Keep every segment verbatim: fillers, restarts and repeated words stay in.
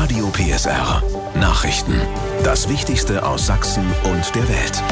Radio P S R. Nachrichten. Das Wichtigste aus Sachsen und der Welt.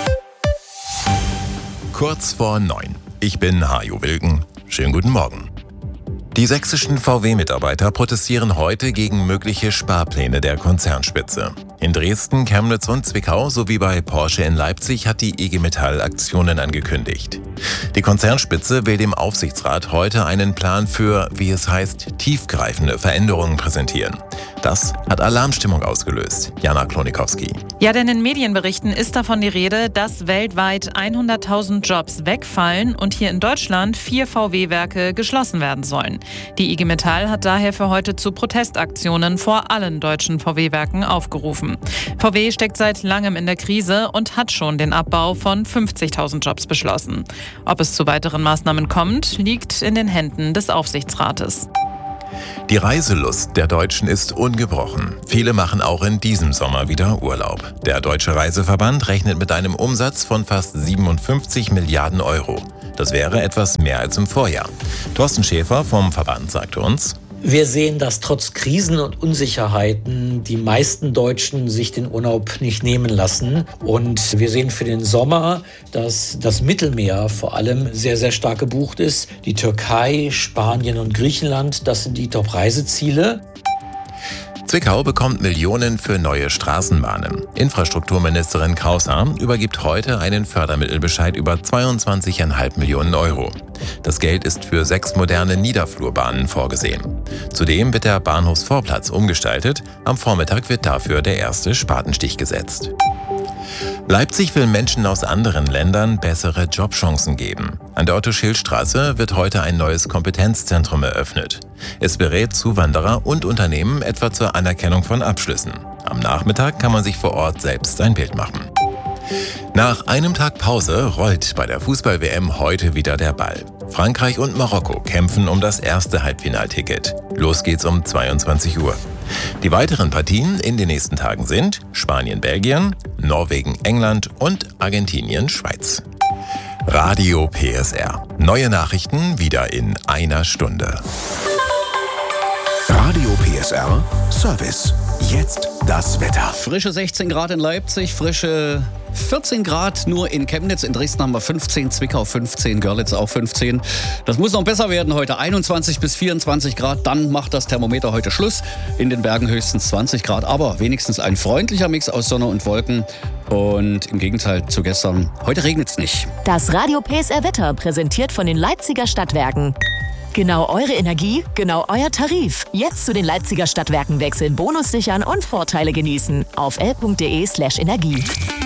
Kurz vor neun. Ich bin Hajo Wilken. Schönen guten Morgen. Die sächsischen V W-Mitarbeiter protestieren heute gegen mögliche Sparpläne der Konzernspitze. In Dresden, Chemnitz und Zwickau sowie bei Porsche in Leipzig hat die I G Metall Aktionen angekündigt. Die Konzernspitze will dem Aufsichtsrat heute einen Plan für, wie es heißt, tiefgreifende Veränderungen präsentieren. Das hat Alarmstimmung ausgelöst. Jana Klonikowski. Ja, denn in Medienberichten ist davon die Rede, dass weltweit hunderttausend Jobs wegfallen und hier in Deutschland vier V W-Werke geschlossen werden sollen. Die I G Metall hat daher für heute zu Protestaktionen vor allen deutschen V W-Werken aufgerufen. V W steckt seit langem in der Krise und hat schon den Abbau von fünfzigtausend Jobs beschlossen. Ob es zu weiteren Maßnahmen kommt, liegt in den Händen des Aufsichtsrates. Die Reiselust der Deutschen ist ungebrochen. Viele machen auch in diesem Sommer wieder Urlaub. Der Deutsche Reiseverband rechnet mit einem Umsatz von fast siebenundfünfzig Milliarden Euro. Das wäre etwas mehr als im Vorjahr. Thorsten Schäfer vom Verband sagte uns: Wir sehen, dass trotz Krisen und Unsicherheiten die meisten Deutschen sich den Urlaub nicht nehmen lassen. Und wir sehen für den Sommer, dass das Mittelmeer vor allem sehr, sehr stark gebucht ist. Die Türkei, Spanien und Griechenland, das sind die Top-Reiseziele. Zwickau bekommt Millionen für neue Straßenbahnen. Infrastrukturministerin Kraushaar übergibt heute einen Fördermittelbescheid über zweiundzwanzig Komma fünf Millionen Euro. Das Geld ist für sechs moderne Niederflurbahnen vorgesehen. Zudem wird der Bahnhofsvorplatz umgestaltet. Am Vormittag wird dafür der erste Spatenstich gesetzt. Leipzig will Menschen aus anderen Ländern bessere Jobchancen geben. An der Otto-Schill-Straße wird heute ein neues Kompetenzzentrum eröffnet. Es berät Zuwanderer und Unternehmen etwa zur Anerkennung von Abschlüssen. Am Nachmittag kann man sich vor Ort selbst ein Bild machen. Nach einem Tag Pause rollt bei der Fußball-W M heute wieder der Ball. Frankreich und Marokko kämpfen um das erste Halbfinalticket. Los geht's um zweiundzwanzig Uhr. Die weiteren Partien in den nächsten Tagen sind Spanien-Belgien, Norwegen-England und Argentinien-Schweiz. Radio P S R. Neue Nachrichten wieder in einer Stunde. Radio P S R Service. Jetzt das Wetter. Frische sechzehn Grad in Leipzig, frische vierzehn Grad nur in Chemnitz. In Dresden haben wir fünfzehn, Zwickau fünfzehn, Görlitz auch fünfzehn. Das muss noch besser werden heute. einundzwanzig bis vierundzwanzig Grad, dann macht das Thermometer heute Schluss. In den Bergen höchstens zwanzig Grad, aber wenigstens ein freundlicher Mix aus Sonne und Wolken. Und im Gegenteil zu gestern, heute regnet es nicht. Das Radio P S R Wetter präsentiert von den Leipziger Stadtwerken. Genau eure Energie, genau euer Tarif. Jetzt zu den Leipziger Stadtwerken wechseln, Bonus sichern und Vorteile genießen. Auf l punkt de slash energie.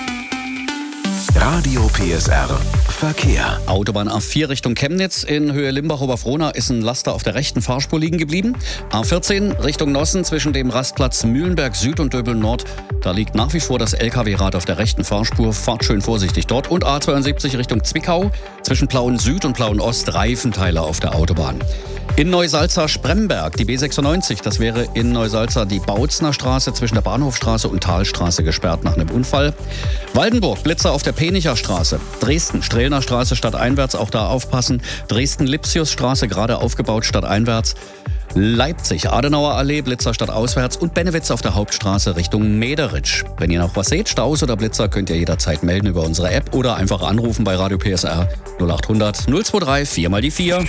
Radio P S R Verkehr. Autobahn A vier Richtung Chemnitz in Höhe Limbach-Oberfrohna ist ein Laster auf der rechten Fahrspur liegen geblieben. A vierzehn Richtung Nossen zwischen dem Rastplatz Mühlenberg Süd und Döbeln Nord. Da liegt nach wie vor das L K W-Rad auf der rechten Fahrspur. Fahrt schön vorsichtig dort. Und A zweiundsiebzig Richtung Zwickau zwischen Plauen Süd und Plauen Ost Reifenteile auf der Autobahn. In Neusalza-Spremberg, die B sechsundneunzig, das wäre in Neusalza die Bautzner Straße zwischen der Bahnhofstraße und Talstraße gesperrt nach einem Unfall. Waldenburg, Blitzer auf der Penicher Straße. Dresden, Strehlner Straße stadteinwärts, auch da aufpassen. Dresden-Lipsius-Straße, gerade aufgebaut stadteinwärts. Leipzig, Adenauer Allee, Blitzer stadtauswärts und Bennewitz auf der Hauptstraße Richtung Mederitsch. Wenn ihr noch was seht, Staus oder Blitzer, könnt ihr jederzeit melden über unsere App oder einfach anrufen bei Radio P S R null achthundert null drei vier mal die vier.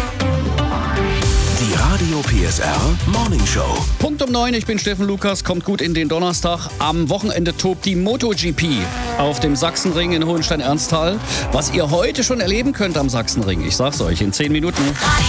Die Radio P S R Morning Show. Punkt um neun, ich bin Steffen Lukas, kommt gut in den Donnerstag. Am Wochenende tobt die MotoGP auf dem Sachsenring in Hohenstein-Ernsthal. Was ihr heute schon erleben könnt am Sachsenring, ich sag's euch in zehn Minuten.